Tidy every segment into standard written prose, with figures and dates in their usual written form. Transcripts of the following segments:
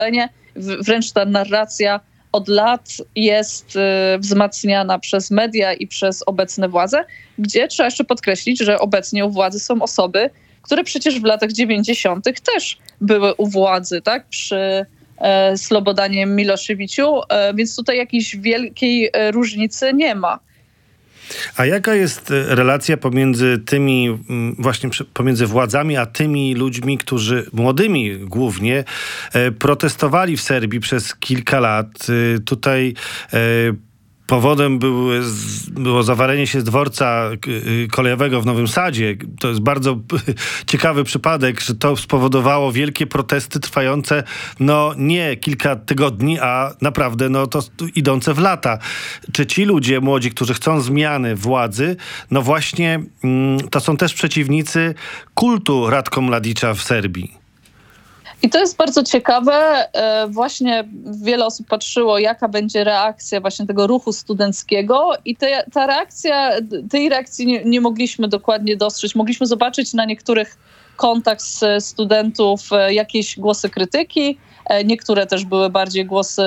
wręcz ta narracja od lat jest wzmacniana przez media i przez obecne władze, gdzie trzeba jeszcze podkreślić, że obecnie u władzy są osoby, które przecież w latach 90. też były u władzy, tak? Przy Slobodanie Miloševiću, więc tutaj jakiejś wielkiej różnicy nie ma. A jaka jest relacja pomiędzy tymi, właśnie pomiędzy władzami, a tymi ludźmi, którzy, młodymi głównie, protestowali w Serbii przez kilka lat? Tutaj powodem było zawalenie się z dworca kolejowego w Nowym Sadzie. To jest bardzo ciekawy przypadek, że to spowodowało wielkie protesty trwające nie kilka tygodni, a naprawdę to idące w lata. Czy ci ludzie młodzi, którzy chcą zmiany władzy, właśnie to są też przeciwnicy kultu Ratka Mladicza w Serbii? I to jest bardzo ciekawe. Właśnie wiele osób patrzyło, jaka będzie reakcja właśnie tego ruchu studenckiego i tej reakcji nie mogliśmy dokładnie dostrzec. Mogliśmy zobaczyć na niektórych kontach studentów jakieś głosy krytyki. Niektóre też były bardziej głosy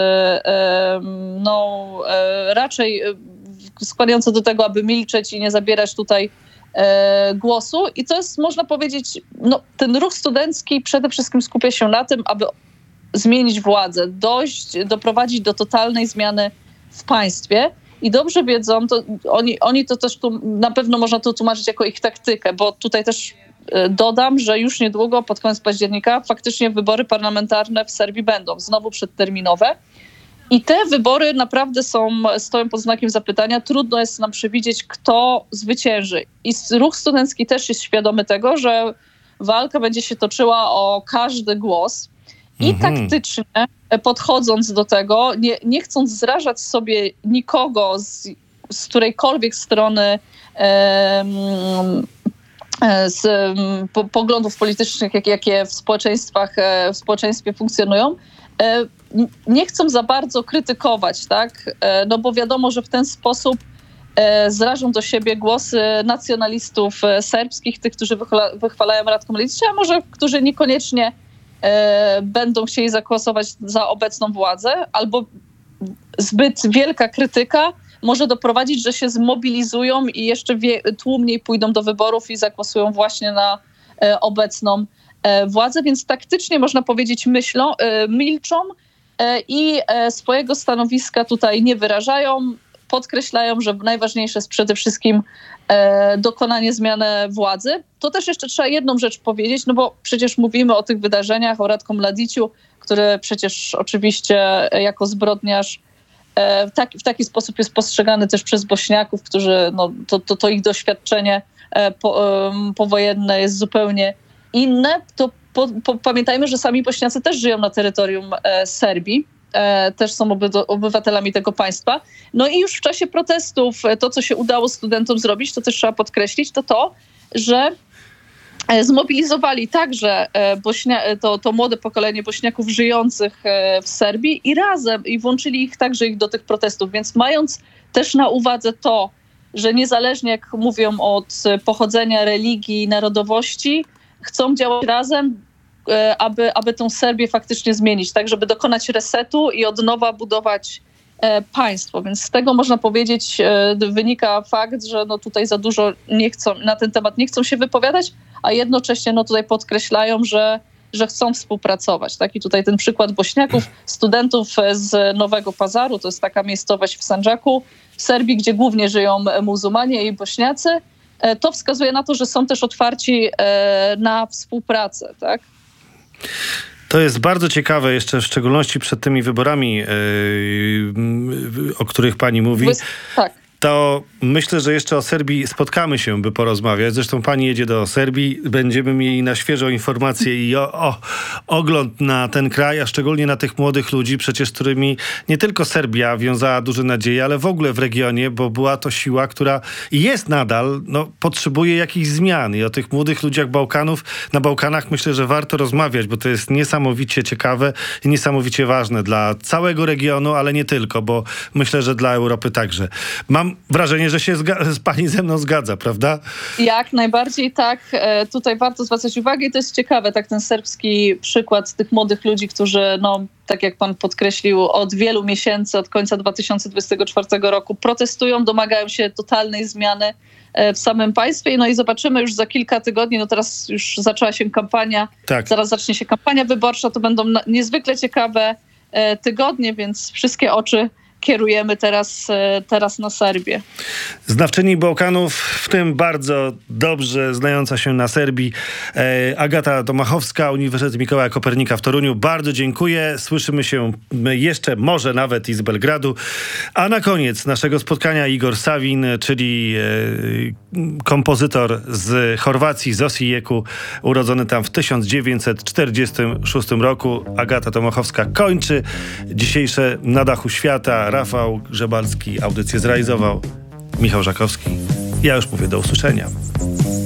raczej skłaniające do tego, aby milczeć i nie zabierać tutaj głosu. I to jest, można powiedzieć, ten ruch studencki przede wszystkim skupia się na tym, aby zmienić władzę, doprowadzić do totalnej zmiany w państwie. I dobrze wiedzą, to oni to też tu na pewno można to tłumaczyć jako ich taktykę, bo tutaj też dodam, że już niedługo, pod koniec października, faktycznie wybory parlamentarne w Serbii będą znowu przedterminowe. I te wybory naprawdę stoją pod znakiem zapytania. Trudno jest nam przewidzieć, kto zwycięży. I ruch studencki też jest świadomy tego, że walka będzie się toczyła o każdy głos. I taktycznie podchodząc do tego, nie chcąc zrażać sobie nikogo z którejkolwiek strony z poglądów politycznych, jakie w społeczeństwie funkcjonują, nie chcą za bardzo krytykować, tak? Bo wiadomo, że w ten sposób zrażą do siebie głosy nacjonalistów serbskich, tych, którzy wychwalają Ratka Mladicza, a może którzy niekoniecznie będą chcieli zagłosować za obecną władzę, albo zbyt wielka krytyka może doprowadzić, że się zmobilizują i jeszcze tłumniej pójdą do wyborów i zagłosują właśnie na obecną władzę, więc taktycznie można powiedzieć milczą i swojego stanowiska tutaj nie wyrażają. Podkreślają, że najważniejsze jest przede wszystkim dokonanie zmiany władzy. To też jeszcze trzeba jedną rzecz powiedzieć, bo przecież mówimy o tych wydarzeniach, o Ratku Mladiciu, który przecież oczywiście jako zbrodniarz w taki sposób jest postrzegany też przez Bośniaków, którzy to ich doświadczenie powojenne jest zupełnie inne. To pamiętajmy, że sami Bośniacy też żyją na terytorium Serbii, też są obywatelami tego państwa. I już w czasie protestów to, co się udało studentom zrobić, to też trzeba podkreślić, to, że zmobilizowali także to młode pokolenie Bośniaków żyjących w Serbii i włączyli ich do tych protestów. Więc mając też na uwadze to, że niezależnie, jak mówią, od pochodzenia, religii, narodowości, chcą działać razem, aby tę Serbię faktycznie zmienić, tak, żeby dokonać resetu i od nowa budować państwo. Więc z tego można powiedzieć, wynika fakt, że tutaj za dużo na ten temat nie chcą się wypowiadać, a jednocześnie tutaj podkreślają, że chcą współpracować. Tak? I tutaj ten przykład Bośniaków, studentów z Nowego Pazaru, to jest taka miejscowość w Sandżaku, w Serbii, gdzie głównie żyją muzułmanie i Bośniacy, to wskazuje na to, że są też otwarci na współpracę. Tak? To jest bardzo ciekawe, jeszcze w szczególności przed tymi wyborami, o których pani mówi. Tak. To myślę, że jeszcze o Serbii spotkamy się, by porozmawiać. Zresztą pani jedzie do Serbii, będziemy mieli na świeżo informacje i ogląd na ten kraj, a szczególnie na tych młodych ludzi, przecież z którymi nie tylko Serbia wiązała duże nadzieje, ale w ogóle w regionie, bo była to siła, która jest nadal, potrzebuje jakichś zmian. I o tych młodych ludziach na Bałkanach myślę, że warto rozmawiać, bo to jest niesamowicie ciekawe i niesamowicie ważne dla całego regionu, ale nie tylko, bo myślę, że dla Europy także. Mam mam wrażenie, że się pani ze mną zgadza, prawda? Jak najbardziej tak. Tutaj warto zwracać uwagę i to jest ciekawe, tak ten serbski przykład tych młodych ludzi, którzy, no, tak jak pan podkreślił, od wielu miesięcy, od końca 2024 roku protestują, domagają się totalnej zmiany w samym państwie. No i zobaczymy już za kilka tygodni, no teraz już zaczęła się kampania, Tak. zaraz zacznie się kampania wyborcza, to będą niezwykle ciekawe tygodnie, więc wszystkie oczy kierujemy teraz na Serbię. Znawczyni Bałkanów, w tym bardzo dobrze znająca się na Serbii, Agata Tomachowska, Uniwersytet Mikołaja Kopernika w Toruniu. Bardzo dziękuję. Słyszymy się jeszcze, może nawet i z Belgradu. A na koniec naszego spotkania Igor Savin, czyli kompozytor z Chorwacji, z Osijeku, urodzony tam w 1946 roku. Agata Tomachowska kończy dzisiejsze Na dachu świata. Rafał Grzebalski audycję zrealizował. Michał Żakowski. Ja już mówię do usłyszenia.